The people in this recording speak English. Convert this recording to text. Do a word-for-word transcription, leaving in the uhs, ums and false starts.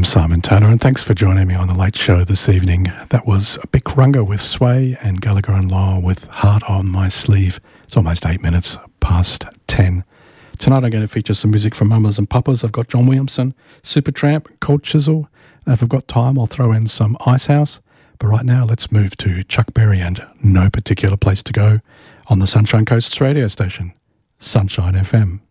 Simon Tanner, and thanks for joining me on the Late Show this evening. That was Big Runga with Sway and Gallagher and Lyle with Heart on My Sleeve. It's almost eight minutes past ten. Tonight I'm going to feature some music from Mamas and Papas. I've got John Williamson, Supertramp, Cold Chisel, and if I've got time I'll throw in some Icehouse. But right now let's move to Chuck Berry and No Particular Place to Go on the Sunshine Coast radio station, Sunshine F M.